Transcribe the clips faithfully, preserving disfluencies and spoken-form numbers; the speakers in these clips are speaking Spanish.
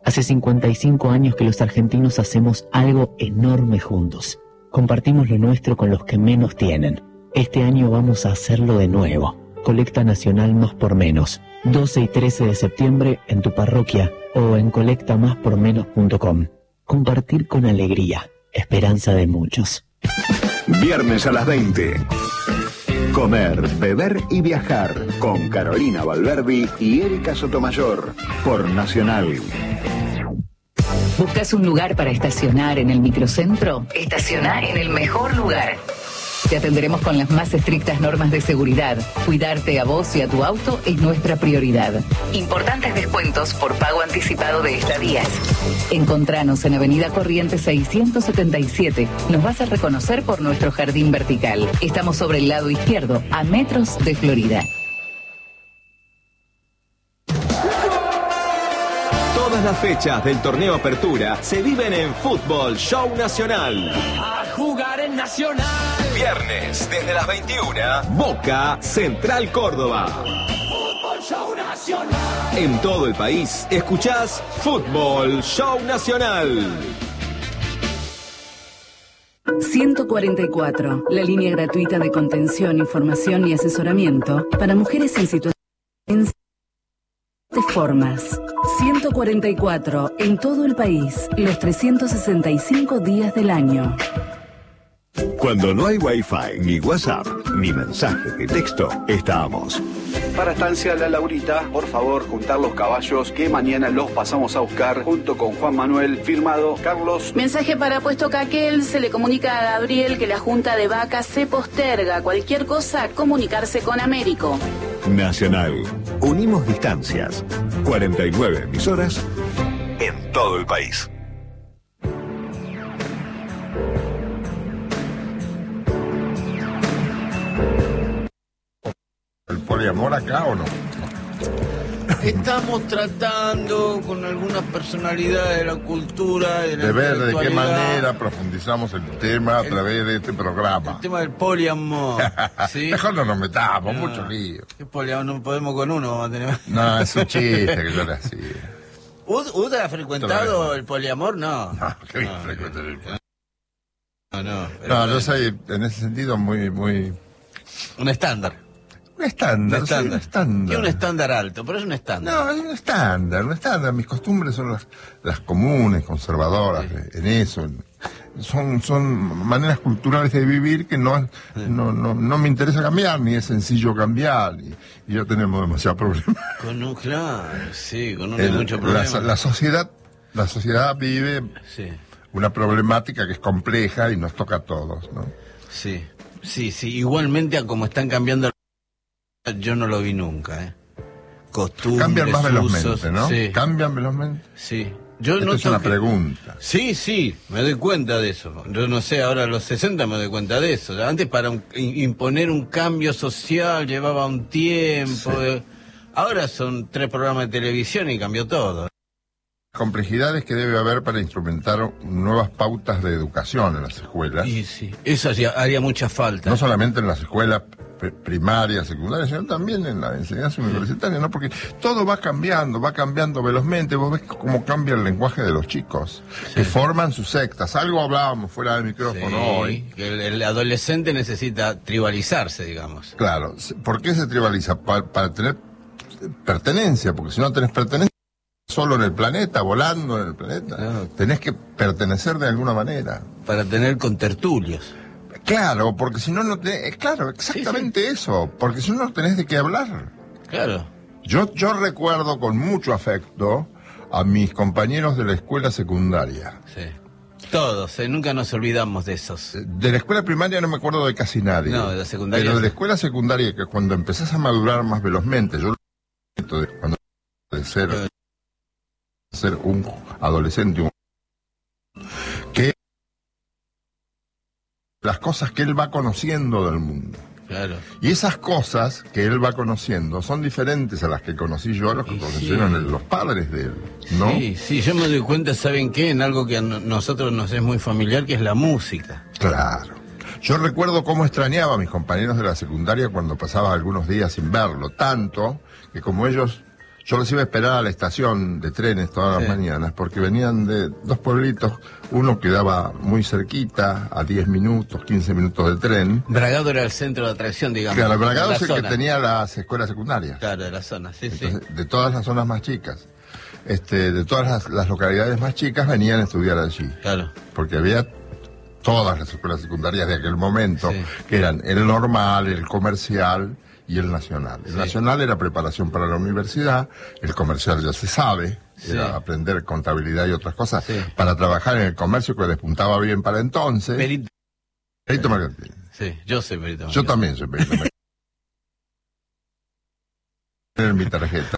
Hace cincuenta y cinco años que los argentinos hacemos algo enorme juntos. Compartimos lo nuestro con los que menos tienen. Este año vamos a hacerlo de nuevo. Colecta Nacional Más por Menos. doce y trece de septiembre en tu parroquia o en colecta más por menos punto com. Compartir con alegría. Esperanza de muchos. Viernes a las veinte. Comer, beber y viajar con Carolina Valverdi y Erika Sotomayor por Nacional. ¿Buscas un lugar para estacionar en el microcentro? Estacioná en el mejor lugar. Te atenderemos con las más estrictas normas de seguridad. Cuidarte a vos y a tu auto es nuestra prioridad. Importantes descuentos por pago anticipado de estadías. Encontranos en Avenida Corrientes seiscientos setenta y siete. Nos vas a reconocer por nuestro jardín vertical. Estamos sobre el lado izquierdo, a metros de Florida. Todas las fechas del torneo Apertura se viven en Fútbol Show Nacional. A jugar en Nacional. Viernes, desde las veintiuna, Boca Central Córdoba. Fútbol Show Nacional. En todo el país, escuchás Fútbol Show Nacional. ciento cuarenta y cuatro, la línea gratuita de contención, información y asesoramiento para mujeres en situaciones de formas. ciento cuarenta y cuatro, en todo el país, los trescientos sesenta y cinco días del año. Cuando no hay Wi-Fi, ni WhatsApp, ni mensaje de texto, estamos. Para Estancia La Laurita, por favor, juntar los caballos que mañana los pasamos a buscar junto con Juan Manuel, firmado Carlos. Mensaje para Puesto Caquel, se le comunica a Gabriel que la junta de vacas se posterga. Cualquier cosa, comunicarse con Américo. Nacional. Unimos distancias. cuarenta y nueve emisoras en todo el país. ¿El poliamor acá o no? Estamos tratando con algunas personalidades de la cultura, de, la de ver de qué intelectualidad, manera profundizamos el tema a el, través de este programa. El tema del poliamor. ¿Sí? Mejor no nos metamos, no, mucho lío. ¿Qué poliamor? No podemos con uno. Vamos a tener... No, es un chiste que yo le hacía. ¿Usted ha frecuentado el poliamor? No. No, que no, frecuentar el poliamor. No, no. No, yo soy en ese sentido muy, muy... Un estándar. Un estándar, un estándar. Un estándar. Y un estándar alto, pero es un estándar. No, es un estándar, un estándar. Mis costumbres son las, las comunes, conservadoras, sí. en eso. En, son, son maneras culturales de vivir que no, sí. no, no, no me interesa cambiar, ni es sencillo cambiar, y, y ya tenemos demasiados problemas. Con un, claro, sí, con uno hay mucho problema. La, la sociedad, la sociedad vive sí. una problemática que es compleja y nos toca a todos, ¿no? Sí, sí, sí. Igualmente a como están cambiando. Yo no lo vi nunca, ¿eh? Costumbres, cambian más velozmente, usos, ¿no? Sí. Cambian velozmente. Sí. Yo Esta no es una que... pregunta. Sí, sí, me doy cuenta de eso. Yo no sé, ahora a los sesenta me doy cuenta de eso. Antes para un, imponer un cambio social llevaba un tiempo. Sí. De... Ahora son tres programas de televisión y cambió todo. Complejidades que debe haber para instrumentar nuevas pautas de educación en las escuelas. Y sí, eso haría, haría mucha falta. No solamente en las escuelas primarias, secundarias, sino también en la enseñanza universitaria, ¿no? Porque todo va cambiando, va cambiando velozmente. Vos ves cómo cambia el lenguaje de los chicos, sí. que forman sus sectas. Algo hablábamos fuera del micrófono sí, hoy. Que el, el adolescente necesita tribalizarse, digamos. Claro. ¿Por qué se tribaliza? Para, para tener pertenencia, porque si no tenés pertenencia, solo en el planeta, volando en el planeta, claro. tenés que pertenecer de alguna manera. Para tener contertulios. Claro, porque si no, no tenés... Claro, exactamente sí, sí. eso. Porque si no, no tenés de qué hablar. Claro. Yo, yo recuerdo con mucho afecto a mis compañeros de la escuela secundaria. Sí. Todos, ¿eh? Nunca nos olvidamos de esos. De la escuela primaria no me acuerdo de casi nadie. No, de la secundaria. Pero de la escuela secundaria, que cuando empezás a madurar más velozmente, yo cuando de ser, de ser un adolescente, un que las cosas que él va conociendo del mundo. Claro. Y esas cosas que él va conociendo son diferentes a las que conocí yo, a las que y conocieron sí. los padres de él, ¿no? Sí, sí, yo me doy cuenta, ¿saben qué? En algo que a nosotros nos es muy familiar, que es la música. Claro. Yo recuerdo cómo extrañaba a mis compañeros de la secundaria cuando pasaba algunos días sin verlo, tanto que como ellos Yo los iba a esperar a la estación de trenes todas las Sí. mañanas, porque venían de dos pueblitos, uno quedaba muy cerquita, a diez minutos, quince minutos del tren. Bragado era el centro de atracción, digamos. Claro, Bragado de es la el que zona. tenía las escuelas secundarias. Claro, de la zona, sí, Entonces, sí. de todas las zonas más chicas, este, de todas las, las localidades más chicas venían a estudiar allí. Claro. Porque había todas las escuelas secundarias de aquel momento, Sí. que eran el normal, el comercial y el nacional. El Sí. nacional era preparación para la universidad, el comercial ya se sabe, Sí. era aprender contabilidad y otras cosas, Sí. para trabajar en el comercio que despuntaba bien para entonces. Perito. Perito mercantil. Sí, yo soy perito. Yo también soy perito mercantil. En mi tarjeta.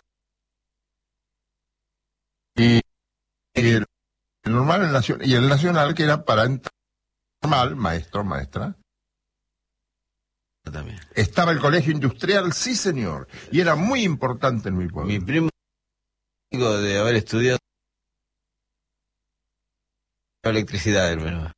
Y, y el, el normal el nacional, y el nacional que era para entrar normal, maestro, maestra. También. Estaba el colegio industrial, sí señor, y era muy importante en mi pueblo. Mi primo de haber estudiado electricidad, hermano.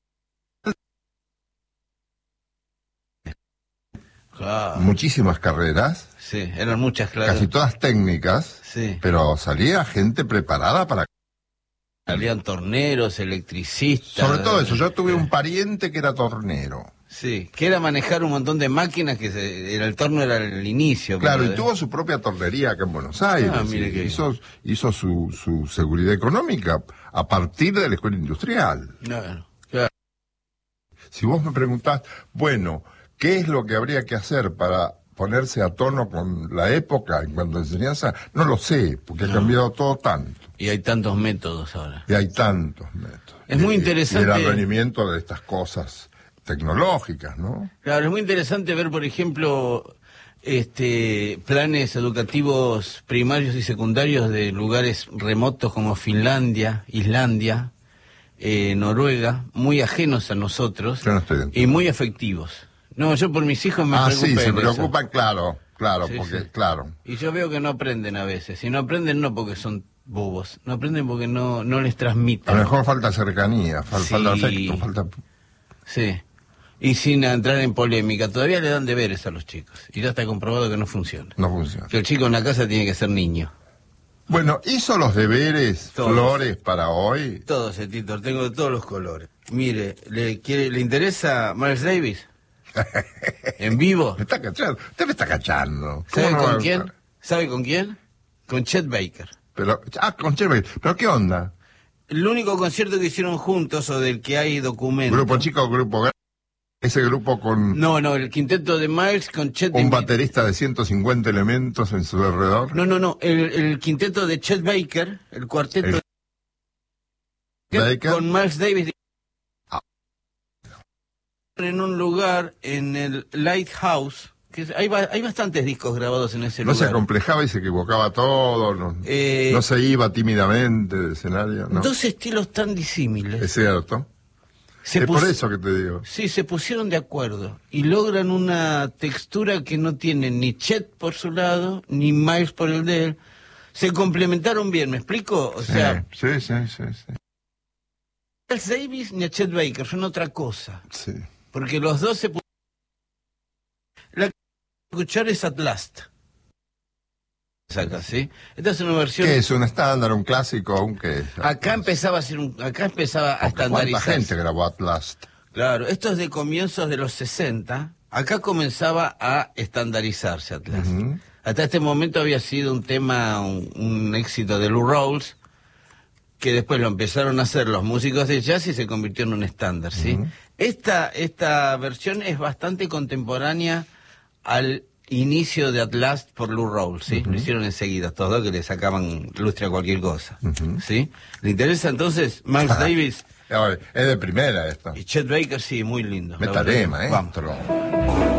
Claro. Muchísimas carreras, Sí, eran muchas clases. casi todas técnicas, Sí. pero salía gente preparada para... Salían torneros, electricistas. Sobre todo eso, yo tuve un pariente que era tornero. Sí, que era manejar un montón de máquinas, que se- era el torno era el inicio. Claro, pero- y tuvo su propia tornería acá en Buenos Aires. Ah, mire y qué hizo hizo su, su seguridad económica a partir de la escuela industrial. Claro, claro. Si vos me preguntás, bueno, ¿qué es lo que habría que hacer para ponerse a tono con la época en cuanto a enseñanza? No lo sé, porque ha cambiado todo tanto. Y hay tantos métodos ahora. Y hay tantos métodos. Es muy Y- interesante. Y el advenimiento de estas cosas tecnológicas, ¿no? Claro, es muy interesante ver, por ejemplo, este planes educativos primarios y secundarios de lugares remotos como Finlandia, Islandia, eh, Noruega, muy ajenos a nosotros Yo no estoy dentro. y muy efectivos. No, yo por mis hijos me Ah, preocupo sí, se en eso. preocupan, claro, claro, Sí, porque, sí. claro. Y yo veo que no aprenden a veces. Si no aprenden, no porque son bobos. No aprenden porque no, no les A transmiten. lo mejor falta cercanía, fal- Sí. falta afecto, falta... Sí. Y sin entrar en polémica, todavía le dan deberes a los chicos. Y ya está comprobado que no funciona. No funciona. Que el chico en la casa tiene que ser niño. Bueno, ¿hizo los deberes, Todos. Flores, para hoy? Todos, Tito, tengo de todos los colores. Mire, ¿le, quiere, ¿le interesa Miles Davis? ¿En vivo? Me está cachando. Usted me está cachando. ¿Cómo ¿Sabe no va con a- quién? ¿Sabe con quién? Con Chet Baker. Pero, ah, con Chevy. ¿Pero qué onda? El único concierto que hicieron juntos o del que hay documento. ¿Grupo chico o grupo grande? Ese grupo con No, no, el quinteto de Miles con Chet un de- baterista de ciento cincuenta elementos en su alrededor. No, no, no, el, el quinteto de Chet Baker, el cuarteto El- de- Baker. con Miles Davis. Ah. En un lugar en el Lighthouse, que es- hay, ba- hay bastantes discos grabados en ese No se lugar. acomplejaba y se equivocaba todo, no, Eh, no se iba tímidamente del escenario, ¿no? Dos estilos tan disímiles. Es cierto. Se es pus- por eso que te digo. Sí, se pusieron de acuerdo y logran una textura que no tiene ni Chet por su lado, ni Miles por el de él. Se complementaron bien, ¿me explico? O sea, sí, sí, sí, sí, Miles Davis ni a Chet Baker son otra cosa. sí. Porque los dos se pu- La que escuchar es At Last. Saca, ¿sí? Esta es una versión. ¿Qué es? ¿Un estándar, un clásico, un qué? Acá empezaba a ser un... acá empezaba a Porque ¿cuánta estandarizarse. gente grabó At Last? Claro, esto es de comienzos de los sesenta. Acá comenzaba a estandarizarse At Last. Ujú. Hasta este momento había sido un tema, un, un éxito de Lou Rawls, que después lo empezaron a hacer los músicos de jazz y se convirtió en un estándar, ¿sí? Ujú. Esta, esta versión es bastante contemporánea al inicio de At Last por Lou Rawls, ¿sí? Lo hicieron enseguida, estos dos que le sacaban lustre a cualquier cosa, Ujú. ¿sí? ¿Le interesa entonces Miles Davis A ver, es de primera esto. y Chet Baker? Sí, muy lindo. la Métale, verdad. Vamos. maestro.